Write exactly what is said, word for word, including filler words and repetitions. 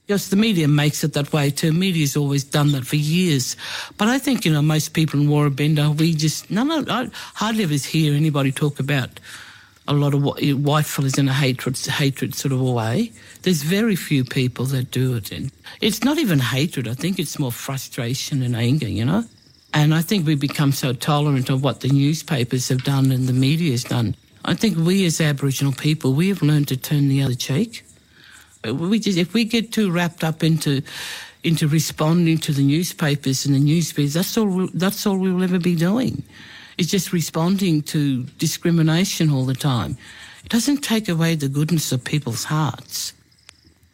Yes, the media makes it that way too. Media's always done that for years. But I think, you know, most people in Warrabenda, we just, no, no, I hardly ever hear anybody talk about a lot of white fellas in a hatred, hatred sort of a way. There's very few people that do it. And it's not even hatred. I think it's more frustration and anger, you know. And I think we've become so tolerant of what the newspapers have done and the media has done. I think we as Aboriginal people, we have learned to turn the other cheek. We just, if we get too wrapped up into into responding to the newspapers and the newsfeeds, that's all. That's all we'll ever be doing. It's just responding to discrimination all the time. It doesn't take away the goodness of people's hearts.